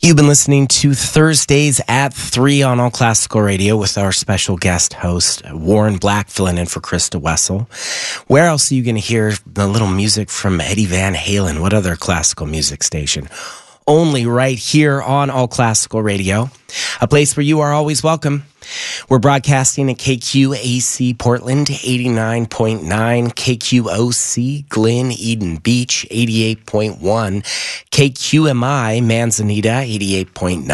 You've been listening to Thursdays at 3 on All Classical Radio with our special guest host, Warren Black, filling in for Krista Wessel. Where else are you going to hear the little music from Eddie Van Halen? What other classical music station? Only right here on All Classical Radio, a place where you are always welcome. We're broadcasting at KQAC Portland 89.9, KQOC Glen Eden Beach 88.1, KQMI Manzanita 88.9,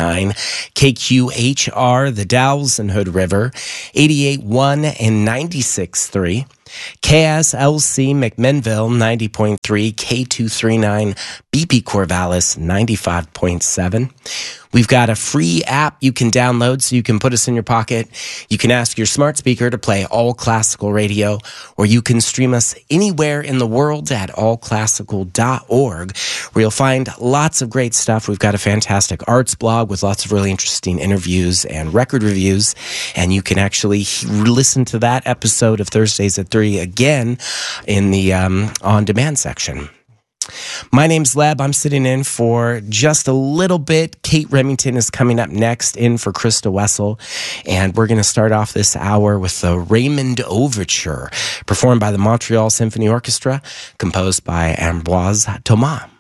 KQHR The Dalles and Hood River 88.1 and 96.3, KSLC McMinnville 90.3, K239 BP Corvallis 95.7. We've got a free app you can download so you can put us in your pocket. You can ask your smart speaker to play All Classical Radio, or you can stream us anywhere in the world at allclassical.org, where you'll find lots of great stuff. We've got a fantastic arts blog with lots of really interesting interviews and record reviews, and you can actually listen to that episode of Thursdays at 3 again in the on-demand section. My name's Leb. I'm sitting in for just a little bit. Kate Remington is coming up next in for Krista Wessel. And we're going to start off this hour with the Raymond Overture, performed by the Montreal Symphony Orchestra, composed by Ambroise Thomas.